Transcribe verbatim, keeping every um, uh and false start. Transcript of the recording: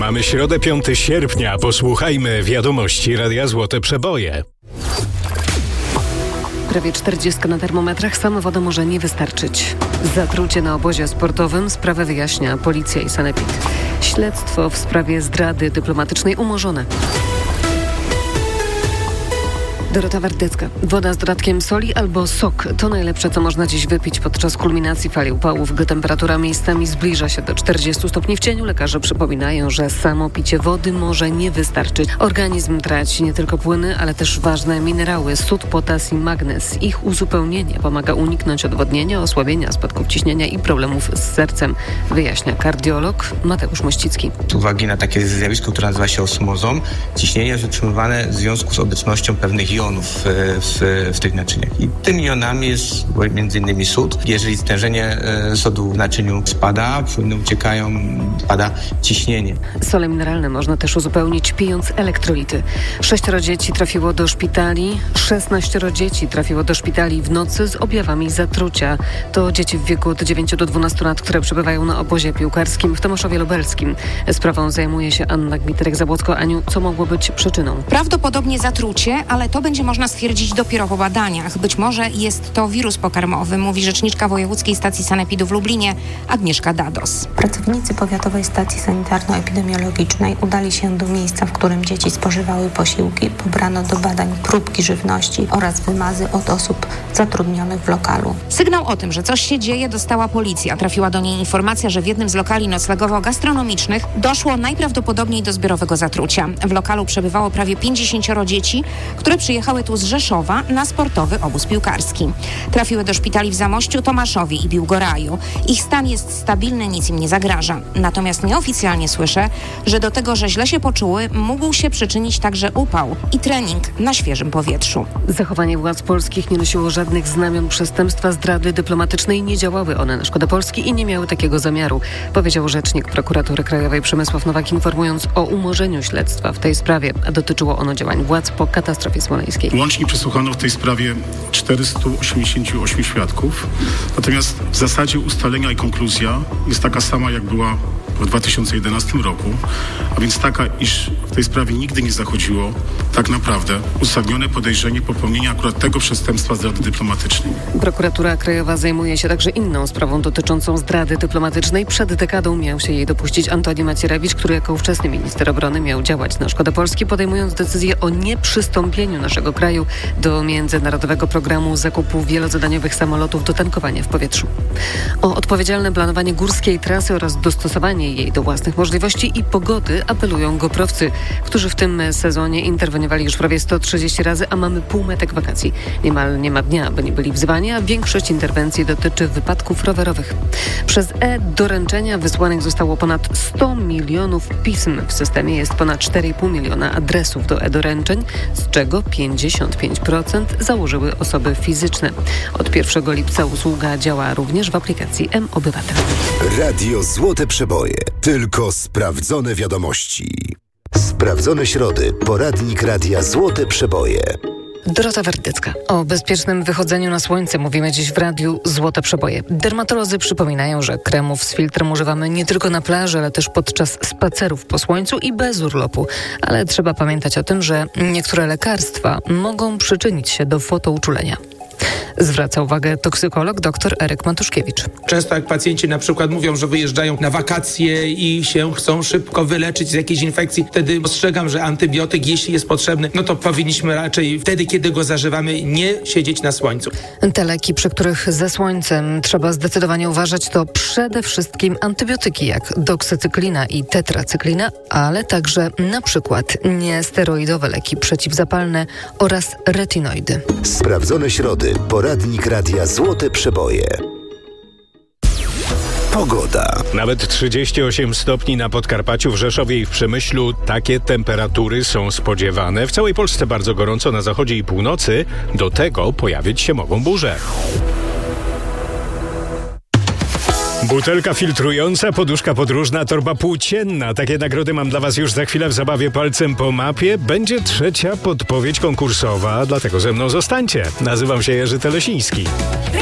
Mamy środę piątego sierpnia. Posłuchajmy wiadomości Radia Złote Przeboje. Prawie czterdziestka na termometrach, sama woda może nie wystarczyć. Zatrucie na obozie sportowym, sprawę wyjaśnia policja i sanepid. Śledztwo w sprawie zdrady dyplomatycznej umorzone. Dorota Wardecka. Woda z dodatkiem soli albo sok to najlepsze, co można dziś wypić podczas kulminacji fali upałów, gdy temperatura miejscami zbliża się do czterdziestu stopni w cieniu. Lekarze przypominają, że samo picie wody może nie wystarczyć. Organizm traci nie tylko płyny, ale też ważne minerały, sód, potas i magnez. Ich uzupełnienie pomaga uniknąć odwodnienia, osłabienia, spadków ciśnienia i problemów z sercem, wyjaśnia kardiolog Mateusz Mościcki. Z uwagi na takie zjawisko, które nazywa się osmozą, ciśnienie jest utrzymywane w związku z obecnością pewnych ionów w, w, w tych naczyniach. I tymi jonami jest między innymi sód. Jeżeli stężenie sodu w naczyniu spada, płyny uciekają, spada ciśnienie. Sole mineralne można też uzupełnić pijąc elektrolity. Sześcioro dzieci trafiło do szpitali, szesnaścioro dzieci trafiło do szpitali w nocy z objawami zatrucia. To dzieci w wieku od dziewięciu do dwunastu lat, które przebywają na obozie piłkarskim w Tomaszowie Lubelskim. Sprawą zajmuje się Anna Gmiterek-Zabłocko. Aniu, co mogło być przyczyną? Prawdopodobnie zatrucie, ale to będzie można stwierdzić dopiero po badaniach. Być może jest to wirus pokarmowy, mówi rzeczniczka Wojewódzkiej Stacji Sanepidu w Lublinie Agnieszka Dados. Pracownicy Powiatowej Stacji Sanitarno-Epidemiologicznej udali się do miejsca, w którym dzieci spożywały posiłki. Pobrano do badań próbki żywności oraz wymazy od osób zatrudnionych w lokalu. Sygnał o tym, że coś się dzieje, dostała policja. Trafiła do niej informacja, że w jednym z lokali noclegowo-gastronomicznych doszło najprawdopodobniej do zbiorowego zatrucia. W lokalu przebywało prawie pięćdziesięcioro dzieci, które przyjechały tu z Rzeszowa na sportowy obóz piłkarski. Trafiły do szpitali w Zamościu, Tomaszowie i Biłgoraju. Ich stan jest stabilny, nic im nie zagraża. Natomiast nieoficjalnie słyszę, że do tego, że źle się poczuły, mógł się przyczynić także upał i trening na świeżym powietrzu. Zachowanie władz polskich nie nosiło żadnych znamion przestępstwa zdrady dyplomatycznej. Nie działały one na szkodę Polski i nie miały takiego zamiaru, powiedział rzecznik Prokuratury Krajowej Przemysław Nowak, informując o umorzeniu śledztwa w tej sprawie. Dotyczyło ono działań władz po katastrofie smoleńskiej. Łącznie przesłuchano w tej sprawie czterystu osiemdziesięciu ośmiu świadków. Natomiast w zasadzie ustalenia i konkluzja jest taka sama, jak była w dwa tysiące jedenastym roku, a więc taka, iż w tej sprawie nigdy nie zachodziło tak naprawdę uzasadnione podejrzenie popełnienia akurat tego przestępstwa zdrady dyplomatycznej. Prokuratura Krajowa zajmuje się także inną sprawą dotyczącą zdrady dyplomatycznej. Przed dekadą miał się jej dopuścić Antoni Macierewicz, który jako ówczesny minister obrony miał działać na szkodę Polski, podejmując decyzję o nieprzystąpieniu naszego kraju do międzynarodowego programu zakupu wielozadaniowych samolotów do tankowania w powietrzu. O odpowiedzialne planowanie górskiej trasy oraz dostosowanie jej do własnych możliwości i pogody apelują goprowcy, którzy w tym sezonie interweniowali już prawie sto trzydzieści razy, a mamy półmetek wakacji. Niemal nie ma dnia, by nie byli wzywani, a większość interwencji dotyczy wypadków rowerowych. Przez e-doręczenia wysłanych zostało ponad sto milionów pism. W systemie jest ponad cztery i pół miliona adresów do e-doręczeń, z czego pięćdziesiąt pięć procent założyły osoby fizyczne. Od pierwszego lipca usługa działa również w aplikacji M-Obywatel. Radio Złote Przeboje. Tylko sprawdzone wiadomości. Sprawdzone środy. Poradnik Radia Złote Przeboje. Dorota Wardecka. O bezpiecznym wychodzeniu na słońce mówimy dziś w Radiu Złote Przeboje. Dermatolodzy przypominają, że kremów z filtrem używamy nie tylko na plaży, ale też podczas spacerów po słońcu i bez urlopu. Ale trzeba pamiętać o tym, że niektóre lekarstwa mogą przyczynić się do fotouczulenia. Zwraca uwagę toksykolog dr Eryk Matuszkiewicz. Często jak pacjenci na przykład mówią, że wyjeżdżają na wakacje i się chcą szybko wyleczyć z jakiejś infekcji, wtedy ostrzegam, że antybiotyk, jeśli jest potrzebny, no to powinniśmy raczej wtedy, kiedy go zażywamy, nie siedzieć na słońcu. Te leki, przy których ze słońcem trzeba zdecydowanie uważać, to przede wszystkim antybiotyki jak doksycyklina i tetracyklina, ale także na przykład niesteroidowe leki przeciwzapalne oraz retinoidy. Sprawdzone środy. Poradnik Radia Złote Przeboje. Pogoda. Nawet trzydzieści osiem stopni na Podkarpaciu, w Rzeszowie i w Przemyślu. Takie temperatury są spodziewane. W całej Polsce bardzo gorąco na zachodzie i północy. Do tego pojawić się mogą burze. Butelka filtrująca, poduszka podróżna, torba płócienna. Takie nagrody mam dla Was już za chwilę w zabawie palcem po mapie. Będzie trzecia podpowiedź konkursowa, dlatego ze mną zostańcie. Nazywam się Jerzy Telesiński.